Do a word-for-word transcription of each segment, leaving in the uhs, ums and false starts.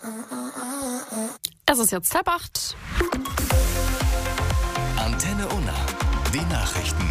Es ist jetzt halb acht. Antenne Unna, die Nachrichten.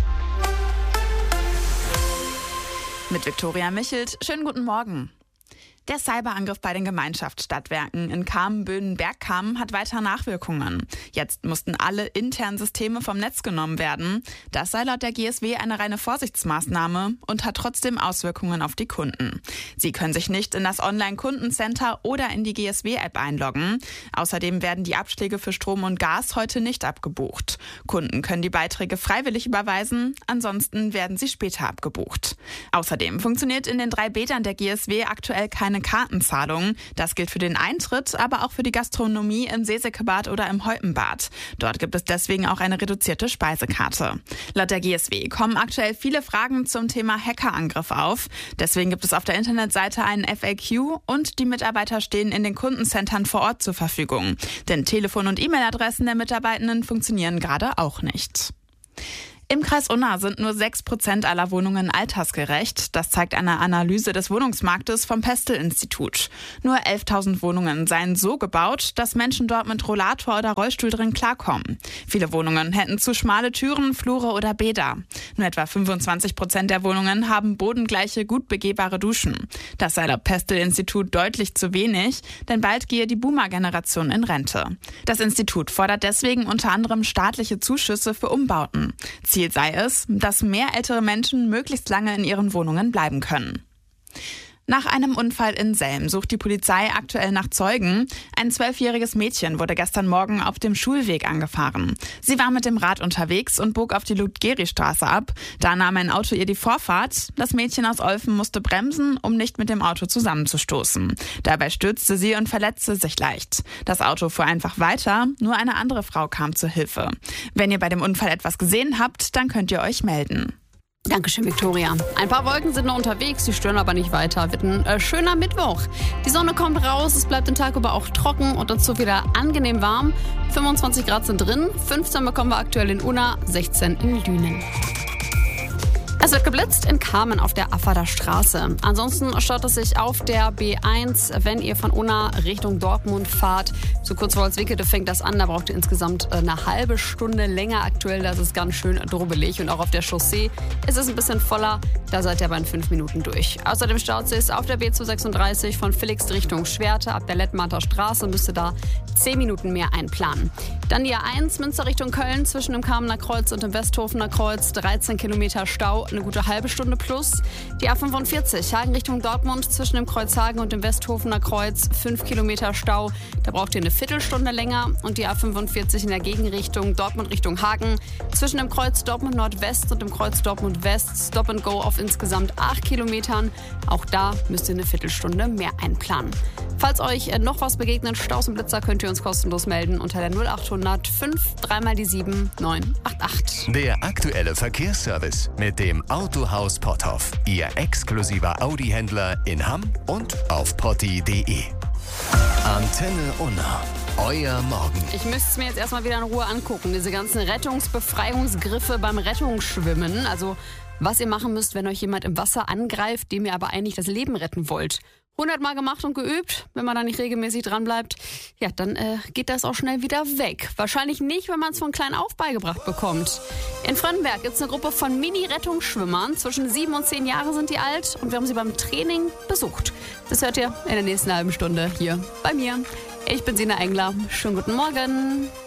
Mit Viktoria Michelt. Schönen guten Morgen. Der Cyberangriff bei den Gemeinschaftsstadtwerken in Kamen-Böhnen-Bergkamen hat weiter Nachwirkungen. Jetzt mussten alle internen Systeme vom Netz genommen werden. Das sei laut der G S W eine reine Vorsichtsmaßnahme und hat trotzdem Auswirkungen auf die Kunden. Sie können sich nicht in das Online-Kundencenter oder in die G S W-App einloggen. Außerdem werden die Abschläge für Strom und Gas heute nicht abgebucht. Kunden können die Beiträge freiwillig überweisen, ansonsten werden sie später abgebucht. Außerdem funktioniert in den drei Bädern der G S W aktuell keine Kartenzahlung. Das gilt für den Eintritt, aber auch für die Gastronomie im Seesekebad oder im Heupenbad. Dort gibt es deswegen auch eine reduzierte Speisekarte. Laut der G S W kommen aktuell viele Fragen zum Thema Hackerangriff auf. Deswegen gibt es auf der Internetseite einen F A Q und die Mitarbeiter stehen in den Kundencentern vor Ort zur Verfügung. Denn Telefon- und E-Mail-Adressen der Mitarbeitenden funktionieren gerade auch nicht. Im Kreis Unna sind nur sechs Prozent aller Wohnungen altersgerecht. Das zeigt eine Analyse des Wohnungsmarktes vom Pestel-Institut. Nur elftausend Wohnungen seien so gebaut, dass Menschen dort mit Rollator oder Rollstuhl drin klarkommen. Viele Wohnungen hätten zu schmale Türen, Flure oder Bäder. Nur etwa fünfundzwanzig Prozent der Wohnungen haben bodengleiche, gut begehbare Duschen. Das sei laut Pestel-Institut deutlich zu wenig, denn bald gehe die Boomer-Generation in Rente. Das Institut fordert deswegen unter anderem staatliche Zuschüsse für Umbauten. Ziel sei es, dass mehr ältere Menschen möglichst lange in ihren Wohnungen bleiben können. Nach einem Unfall in Selm sucht die Polizei aktuell nach Zeugen. Ein zwölfjähriges Mädchen wurde gestern Morgen auf dem Schulweg angefahren. Sie war mit dem Rad unterwegs und bog auf die Ludgeri-Straße ab. Da nahm ein Auto ihr die Vorfahrt. Das Mädchen aus Olfen musste bremsen, um nicht mit dem Auto zusammenzustoßen. Dabei stürzte sie und verletzte sich leicht. Das Auto fuhr einfach weiter, nur eine andere Frau kam zur Hilfe. Wenn ihr bei dem Unfall etwas gesehen habt, dann könnt ihr euch melden. Dankeschön, Viktoria. Ein paar Wolken sind noch unterwegs, die stören aber nicht weiter. Wird ein äh, schöner Mittwoch. Die Sonne kommt raus, es bleibt den Tag über auch trocken und dazu wieder angenehm warm. fünfundzwanzig Grad sind drin, fünfzehn bekommen wir aktuell in Unna, sechzehn in Lünen. Es wird geblitzt in Kamen auf der Affader Straße. Ansonsten staut es sich auf der B eins, wenn ihr von Unna Richtung Dortmund fahrt. Zu Kurzwolswickede fängt das an, da braucht ihr insgesamt eine halbe Stunde länger aktuell. Das ist ganz schön drubbelig. Und auch auf der Chaussee ist es ein bisschen voller. Da seid ihr aber in fünf Minuten durch. Außerdem staut es auf der B zweihundertsechsunddreißig von Villix Richtung Schwerte. Ab der Lettmarter Straße müsst ihr da zehn Minuten mehr einplanen. Dann die A eins Münster Richtung Köln zwischen dem Kamener Kreuz und dem Westhofener Kreuz. dreizehn Kilometer Stau, eine gute halbe Stunde plus. Die A fünfundvierzig Hagen Richtung Dortmund zwischen dem Kreuz Hagen und dem Westhofener Kreuz. fünf Kilometer Stau, da braucht ihr eine Viertelstunde länger. Und die A fünfundvierzig in der Gegenrichtung Dortmund Richtung Hagen. Zwischen dem Kreuz Dortmund Nordwest und dem Kreuz Dortmund West. Stop and Go auf insgesamt acht Kilometern. Auch da müsst ihr eine Viertelstunde mehr einplanen. Falls euch noch was begegnet, Staus und Blitzer, könnt ihr uns kostenlos melden unter der null achthundert fünf dreimal die sieben neun acht acht. Der aktuelle Verkehrsservice mit dem Autohaus Potthoff. Ihr exklusiver Audi-Händler in Hamm und auf potti punkt de. Antenne Unna. Euer Morgen. Ich müsste es mir jetzt erstmal wieder in Ruhe angucken. Diese ganzen Rettungsbefreiungsgriffe beim Rettungsschwimmen. Also was ihr machen müsst, wenn euch jemand im Wasser angreift, dem ihr aber eigentlich das Leben retten wollt. hundertmal gemacht und geübt, wenn man da nicht regelmäßig dran bleibt, ja, dann äh, geht das auch schnell wieder weg. Wahrscheinlich nicht, wenn man es von klein auf beigebracht bekommt. In Frönnberg gibt es eine Gruppe von Mini-Rettungsschwimmern. Zwischen sieben und zehn Jahre sind die alt und wir haben sie beim Training besucht. Das hört ihr in der nächsten halben Stunde hier bei mir. Ich bin Sina Engler. Schönen guten Morgen.